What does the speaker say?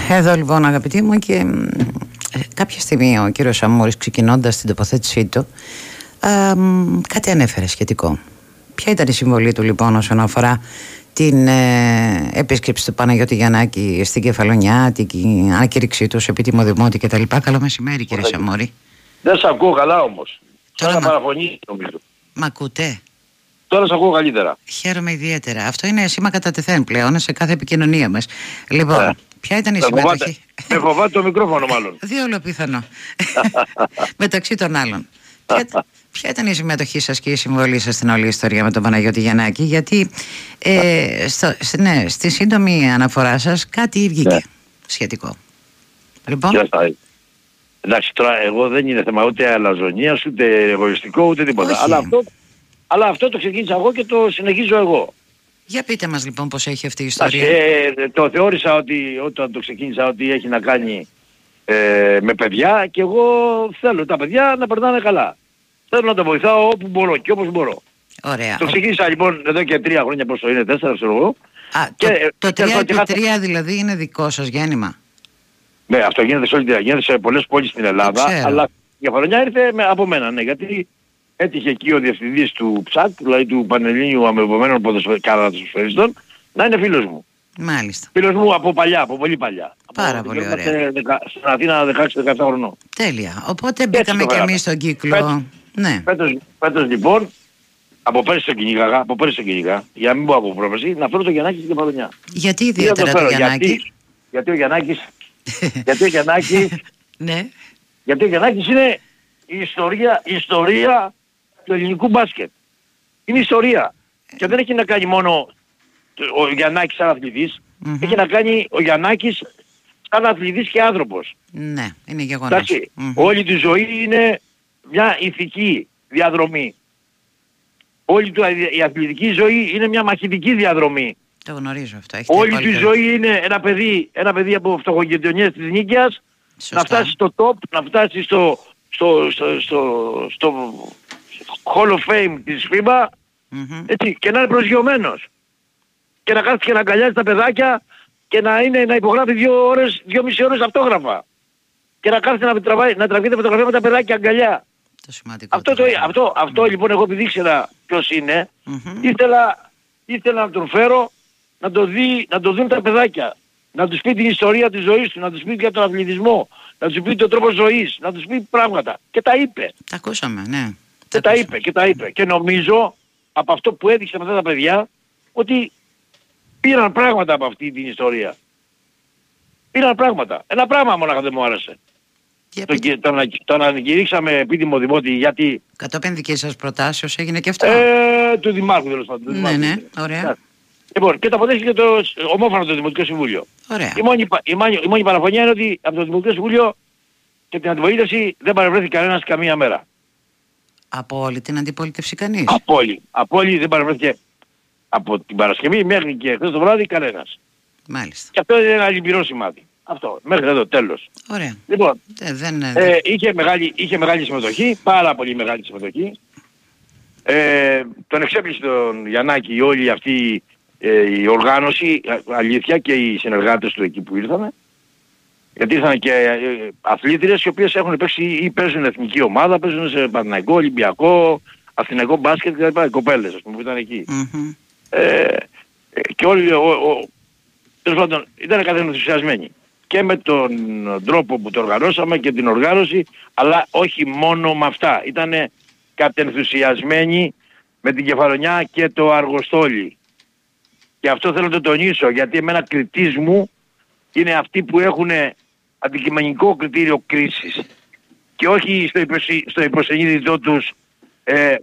Εδώ λοιπόν αγαπητοί μου, και κάποια στιγμή ο κύριος Σαμούρης, ξεκινώντας την τοποθέτησή του, κάτι ανέφερε σχετικό. Ποια ήταν η συμβολή του λοιπόν όσον αφορά την επίσκεψη του Παναγιώτη Γιαννάκη στην Κεφαλονιά, την ανακήρυξή του σε επίτιμο δημότη κτλ? Καλό μεσημέρι κύριε Σαμούρη. Δεν σ' ακούω καλά όμως. Τώρα παραφωνεί νομίζω. Μ' ακούτε? Τώρα σ' ακούω καλύτερα. Χαίρομαι ιδιαίτερα. Αυτό είναι σήμα κατά τεθέν πλέον σε κάθε επικοινωνία μας. Λοιπόν, ποια ήταν η συμμετοχή? Με φοβάται το μικρόφωνο μάλλον. Διόλο πιθανό. Μεταξύ των άλλων. Ποια ήταν η συμμετοχή σας και η συμβολή σας στην όλη ιστορία με τον Παναγιώτη Γιαννάκη? Γιατί στη σύντομη αναφορά σας κάτι βγήκε σχετικό. Λοιπόν. Εντάξει, τώρα εγώ δεν είναι θέμα ούτε αλαζονίας, ούτε εγωιστικό, ούτε τίποτα. Αλλά αυτό το ξεκίνησα εγώ και το συνεχίζω εγώ. Για πείτε μας λοιπόν πώς έχει αυτή η ιστορία. Το θεώρησα ότι όταν το ξεκίνησα ότι έχει να κάνει με παιδιά, και εγώ θέλω τα παιδιά να περνάνε καλά. Θέλω να τα βοηθάω όπου μπορώ και όπως μπορώ. Ωραία. Το ξεκίνησα λοιπόν εδώ και 3 χρόνια, πόσο είναι, 4 ξέρω εγώ. Το 3x3 δηλαδή είναι δικό σας γέννημα? Ναι, αυτό γίνεται σε όλη την Ελλάδα, σε πολλές πόλεις στην Ελλάδα, αλλά η Κεφαλονιά ήρθε από μένα, ναι, γιατί έτυχε εκεί ο διευθυντής του ΨΑΚ, δηλαδή του Πανελλήνιου Αμοιβωμένων Ποδοσφαιριστών, να είναι φίλος μου. Μάλιστα. Φίλος μου από παλιά, από πολύ παλιά. Πάρα πολύ ωραία. Στην Αθήνα 16-17 χρονών. Τέλεια. Οπότε μπήκαμε και εμείς στον κύκλο. Ναι. Φέτος λοιπόν, από πέρυσι το κυνήγαγα, για να μην πω από πρόπερση, να φέρω το Γιαννάκη στην Κεφαλονιά. Γιατί ιδιαίτερα το Γιαννάκη? Γιατί ο Γιαννάκης ναι. Γιατί ο Γιαννάκης είναι η ιστορία του ελληνικού μπάσκετ. Είναι ιστορία. Και δεν έχει να κάνει μόνο ο Γιαννάκης σαν αθλητής, έχει να κάνει ο Γιαννάκης σαν αθλητής και άνθρωπος. Ναι, είναι γεγονός. Όλη τη ζωή είναι μια ηθική διαδρομή. Όλη η αθλητική ζωή είναι μια μαχητική διαδρομή. Το γνωρίζω αυτό. Όλη τη ζωή είναι ένα παιδί από φτωχογειτονιές της Νίκαιας να φτάσει στο top, να φτάσει στο Hall of Fame της FIBA, έτσι, και να είναι προσγειωμένος. Και να κάθεται και να αγκαλιάζει τα παιδάκια και να υπογράφει 2,5 ώρες αυτόγραφα. Και να κάθεται να τραβείται φωτογραφία με τα παιδάκια αγκαλιά. Το σημαντικό. Αυτό λοιπόν εγώ επειδή ήξερα ποιος είναι, ήθελα να τον φέρω να το δουν τα παιδάκια. Να τους πει την ιστορία της ζωής του, να τους πει για τον αθλητισμό, να τους πει τον τρόπο ζωής, να τους πει πράγματα. Και τα είπε. Τα ακούσαμε, ναι. Και τα είπε. Και νομίζω από αυτό που έδειξε με αυτά τα παιδιά, ότι πήραν πράγματα από αυτή την ιστορία. Πήραν πράγματα. Ένα πράγμα μόνο δεν μου άρεσε. Το ανακηρύξαμε επίτιμο δημότη, γιατί... Κατόπιν δική σας προτάσεως έγινε και αυτό. Του Δημάρχου τέλος πάντων. Ναι, ωραία. Λοιπόν, και το αποδέχθηκε το ομόφωνο το Δημοτικό Συμβούλιο. Ωραία. Η μόνη παραφωνία είναι ότι από το Δημοτικό Συμβούλιο και την αντιπολίτευση δεν παρευρέθηκε κανένας καμία μέρα. Από όλη την αντιπολίτευση κανείς? Από όλη δεν παρευρέθηκε από την Παρασκευή μέχρι και χθες το βράδυ κανένας. Μάλιστα. Και αυτό είναι ένα λυπηρό σημάδι. Αυτό, μέχρι εδώ, τέλος. Ωραία. Λοιπόν, είχε μεγάλη συμμετοχή, πάρα πολύ μεγάλη συμμετοχή. Τον εξέπληξε τον Γιαννάκη όλη αυτή η οργάνωση, αλήθεια, και οι συνεργάτες του εκεί που ήρθανε. Γιατί ήρθαν και αθλήτριες οι οποίες έχουν παίξει ή παίζουν εθνική ομάδα, παίζουν σε Παναθηναϊκό, Ολυμπιακό, Αθηναϊκό μπάσκετ κτλ. Οι κοπέλες, ας πούμε, που ήταν εκεί. Και όλοι, τέλος πάντων, ήταν καθενθουσιασμένοι. Και με τον τρόπο που το οργανώσαμε και την οργάνωση, αλλά όχι μόνο με αυτά. Ήτανε κατενθουσιασμένοι με την Κεφαλονιά και το Αργοστόλι. Και αυτό θέλω να το τονίσω, γιατί εμένα κριτής μου είναι αυτοί που έχουν αντικειμενικό κριτήριο κρίσης και όχι στο υποσυνείδητό τους